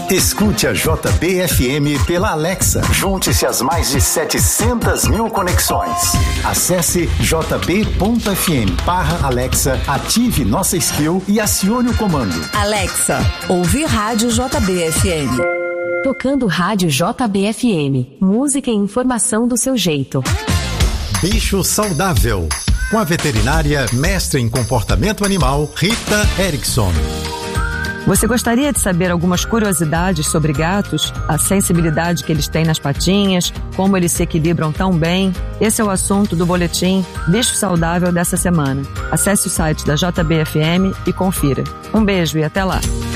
Escute a JBFM pela Alexa. Junte-se às mais de 700 mil conexões. Acesse jb.fm/Alexa, ative nossa skill e acione o comando. Alexa, ouvir rádio JBFM. Tocando rádio JBFM. Música e informação do seu jeito. Bicho Saudável. Com a veterinária, mestre em comportamento animal, Rita Erickson. Você gostaria de saber algumas curiosidades sobre gatos? A sensibilidade que eles têm nas patinhas, como eles se equilibram tão bem? Esse é o assunto do boletim Bicho Saudável dessa semana. Acesse o site da JBFM e confira. Um beijo e até lá!